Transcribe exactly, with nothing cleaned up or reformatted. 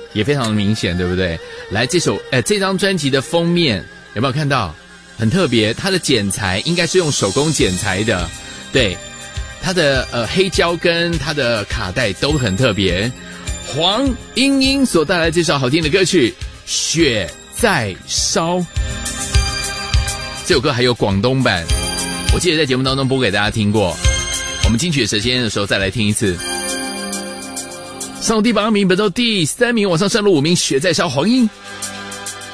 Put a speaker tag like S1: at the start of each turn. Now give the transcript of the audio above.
S1: 也非常的明显，对不对？来，这首呃这张专辑的封面有没有看到？很特别，它的剪裁应该是用手工剪裁的，对，它的呃黑胶跟它的卡带都很特别。黄莺莺所带来这首好听的歌曲《雪在烧》，这首歌还有广东版，我记得在节目当中播给大家听过。我们金曲蛇先生的时候再来听一次。上第八名，本周第三名往上升了五名，《雪在烧》黄莺。